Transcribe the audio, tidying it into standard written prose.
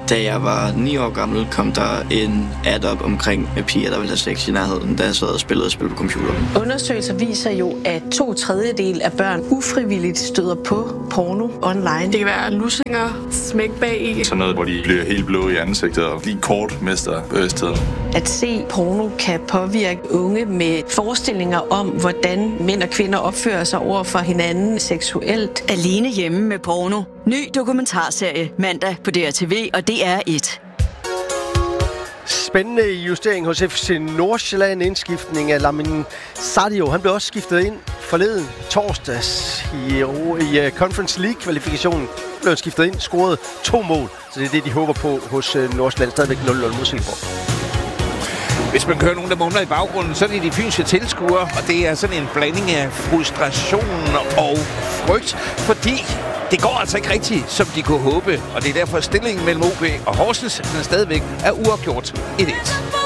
Da jeg var 9 år gammel, kom der en ad op omkring piger, der ville have sex i nærheden, da jeg sad og spillede spil på computer. Undersøgelser viser jo, at 2/3 af børn ufrivilligt støder på porno online. Det kan være lussinger, smæk bag i. Sådan noget, hvor de bliver helt blå i ansigtet og lige kort mister bevidstheden. At se porno kan påvirke unge med forestillinger om, hvordan mænd og kvinder opfører sig over for hinanden seksuelt. Alene hjemme med porno. Ny dokumentarserie mandag på DRTV og DR1. Spændende justering hos FC Nordsjælland. Indskiftning af Lamin Sadio. Han blev også skiftet ind forleden torsdags i Conference League-kvalifikationen. Blev skiftet ind, scoret 2 mål. Så det er det, de håber på hos Nordsjælland. Stadigvæk 0-0 mod Silkeborg. Hvis man kører nogen, der mumler i baggrunden, så er det de fynske tilskuere, og det er sådan en blanding af frustration og frygt, fordi det går altså ikke rigtigt, som de kunne håbe, og det er derfor stillingen mellem OB og Horsens, den stadigvæk er uafgjort 1-1.